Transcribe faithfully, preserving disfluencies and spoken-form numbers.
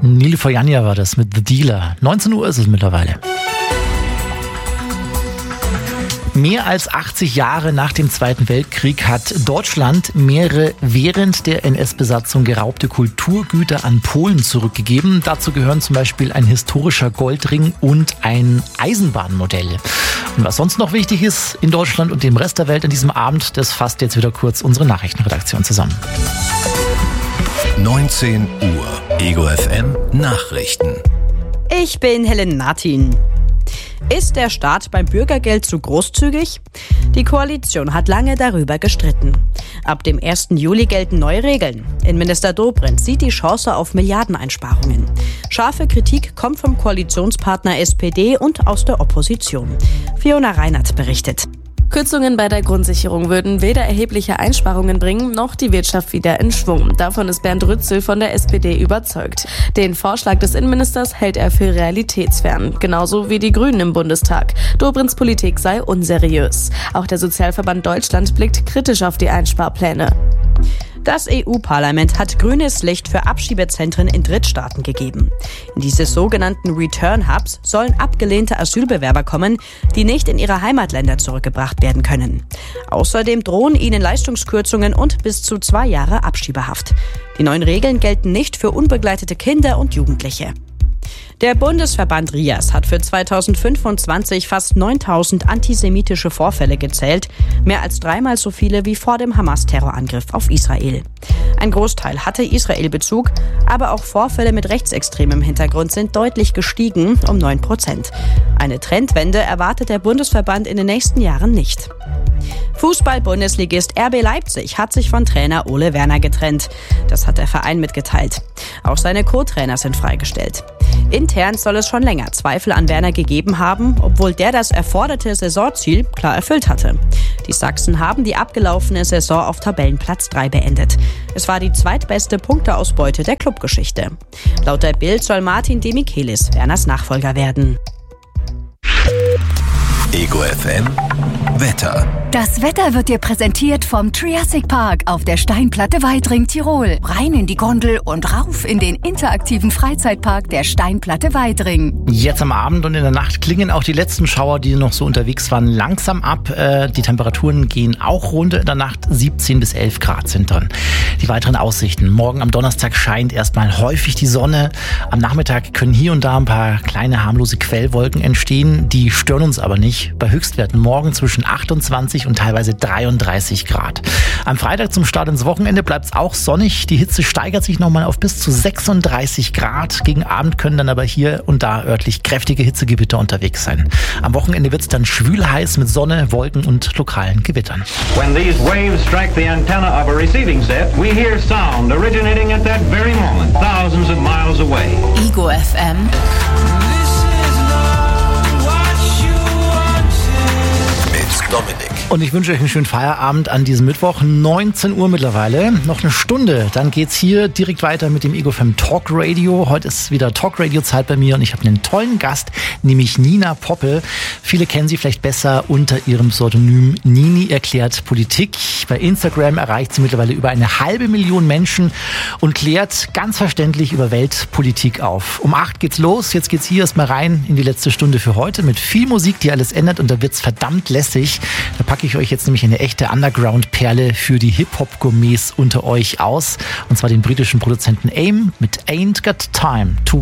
Nili Fojanja war das mit The Dealer. neunzehn Uhr ist es mittlerweile. Mehr als achtzig Jahre nach dem Zweiten Weltkrieg hat Deutschland mehrere während der N S-Besatzung geraubte Kulturgüter an Polen zurückgegeben. Dazu gehören zum Beispiel ein historischer Goldring und ein Eisenbahnmodell. Und was sonst noch wichtig ist in Deutschland und dem Rest der Welt an diesem Abend, das fasst jetzt wieder kurz unsere Nachrichtenredaktion zusammen. neunzehn Uhr, Ego F M Nachrichten. Ich bin Helen Martin. Ist der Staat beim Bürgergeld zu großzügig? Die Koalition hat lange darüber gestritten. Ab dem ersten Juli gelten neue Regeln. Innenminister Dobrindt sieht die Chance auf Milliardeneinsparungen. Scharfe Kritik kommt vom Koalitionspartner S P D und aus der Opposition. Fiona Reinert berichtet. Kürzungen bei der Grundsicherung würden weder erhebliche Einsparungen bringen, noch die Wirtschaft wieder in Schwung. Davon ist Bernd Rützel von der S P D überzeugt. Den Vorschlag des Innenministers hält er für realitätsfern. Genauso wie die Grünen im Bundestag. Dobrindts Politik sei unseriös. Auch der Sozialverband Deutschland blickt kritisch auf die Einsparpläne. Das E U-Parlament hat grünes Licht für Abschiebezentren in Drittstaaten gegeben. In diese sogenannten Return-Hubs sollen abgelehnte Asylbewerber kommen, die nicht in ihre Heimatländer zurückgebracht werden können. Außerdem drohen ihnen Leistungskürzungen und bis zu zwei Jahre Abschiebehaft. Die neuen Regeln gelten nicht für unbegleitete Kinder und Jugendliche. Der Bundesverband RIAS hat für zweitausendfünfundzwanzig fast neuntausend antisemitische Vorfälle gezählt, mehr als dreimal so viele wie vor dem Hamas-Terrorangriff auf Israel. Ein Großteil hatte Israel-Bezug, aber auch Vorfälle mit rechtsextremem Hintergrund sind deutlich gestiegen, um neun Prozent. Eine Trendwende erwartet der Bundesverband in den nächsten Jahren nicht. Fußball-Bundesligist R B Leipzig hat sich von Trainer Ole Werner getrennt. Das hat der Verein mitgeteilt. Auch seine Co-Trainer sind freigestellt. Intern soll es schon länger Zweifel an Werner gegeben haben, obwohl der das erforderte Saisonziel klar erfüllt hatte. Die Sachsen haben die abgelaufene Saison auf Tabellenplatz drei beendet. Es war die zweitbeste Punkteausbeute der Clubgeschichte. Laut der Bild soll Martin de Michelis Werners Nachfolger werden. Ego F M Wetter. Das Wetter wird dir präsentiert vom Triassic Park auf der Steinplatte Weidring, Tirol. Rein in die Gondel und rauf in den interaktiven Freizeitpark der Steinplatte Weidring. Jetzt am Abend und in der Nacht klingen auch die letzten Schauer, die noch so unterwegs waren, langsam ab. Die Temperaturen gehen auch runter in der Nacht. siebzehn bis elf Grad sind dann. Die weiteren Aussichten. Morgen am Donnerstag scheint erstmal häufig die Sonne. Am Nachmittag können hier und da ein paar kleine harmlose Quellwolken entstehen. Die stören uns aber nicht. Bei Höchstwerten morgen zwischen achtundzwanzig und teilweise dreiunddreißig Grad. Am Freitag zum Start ins Wochenende bleibt es auch sonnig. Die Hitze steigert sich nochmal auf bis zu sechsunddreißig Grad. Gegen Abend können dann aber hier und da örtlich kräftige Hitzegewitter unterwegs sein. Am Wochenende wird es dann schwül heiß mit Sonne, Wolken und lokalen Gewittern. When these waves strike the antenna of a receiving set, we hear sound originating at that very moment, thousands of miles away. Ego F M. Dominik. Und ich wünsche euch einen schönen Feierabend an diesem Mittwoch, neunzehn Uhr mittlerweile. Noch eine Stunde, dann geht's hier direkt weiter mit dem Ego F M Talk Radio. Heute ist wieder Talk Radio Zeit bei mir und ich habe einen tollen Gast, nämlich Nina Poppe. Viele kennen sie vielleicht besser unter ihrem Pseudonym Nini erklärt Politik. Bei Instagram erreicht sie mittlerweile über eine halbe Million Menschen und klärt ganz verständlich über Weltpolitik auf. Um acht geht's los, jetzt geht's hier erstmal rein in die letzte Stunde für heute mit viel Musik, die alles ändert und da wird's verdammt lässig. Da packe ich euch jetzt nämlich eine echte Underground-Perle für die Hip-Hop-Gourmets unter euch aus. Und zwar den britischen Produzenten Aim mit Ain't Got Time to